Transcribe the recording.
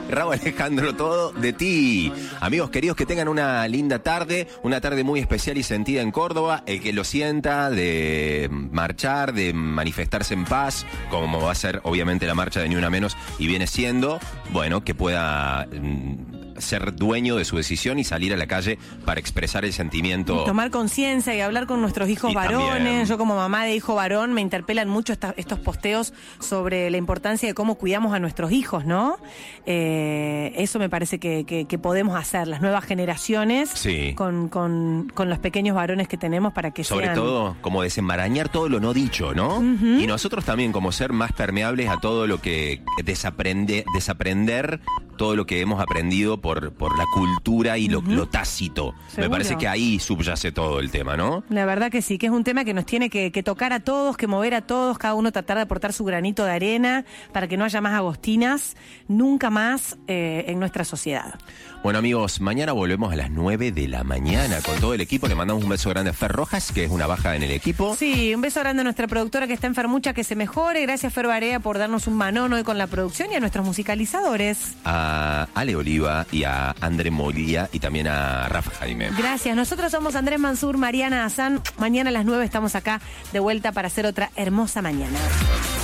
Raúl Alejandro, todo de ti. Amigos queridos, que tengan una linda tarde, una tarde muy especial y sentida en Córdoba. El que lo sienta, de marchar, de manifestarse en paz, como va a ser obviamente la marcha de Ni Una Menos, y viene siendo, bueno, que pueda ser dueño de su decisión y salir a la calle para expresar el sentimiento. Y tomar conciencia y hablar con nuestros hijos varones. También. Yo como mamá de hijo varón me interpelan mucho estos posteos sobre la importancia de cómo cuidamos a nuestros hijos, ¿no? Eso me parece que podemos hacer, las nuevas generaciones, sí, con los pequeños varones que tenemos para que sobre sean... todo, como desenmarañar todo lo no dicho, ¿no? Uh-huh. Y nosotros también como ser más permeables a todo lo que desaprender todo lo que hemos aprendido por la cultura y lo tácito. ¿Seguro? Me parece que ahí subyace todo el tema, ¿no? La verdad que sí, que es un tema que nos tiene que tocar a todos, que mover a todos, cada uno tratar de aportar su granito de arena para que no haya más agostinas, nunca más en nuestra sociedad. Bueno, amigos, mañana volvemos a las 9 de la mañana con todo el equipo. Le mandamos un beso grande a Fer Rojas, que es una baja en el equipo. Sí, un beso grande a nuestra productora que está enfermucha, que se mejore. Gracias, Fer Barea, por darnos un manón hoy con la producción, y a nuestros musicalizadores. A Ale Oliva y a André Molía y también a Rafa Jaime. Gracias. Nosotros somos Andrés Mansur, Mariana Hassan. Mañana a las 9 estamos acá de vuelta para hacer otra hermosa mañana.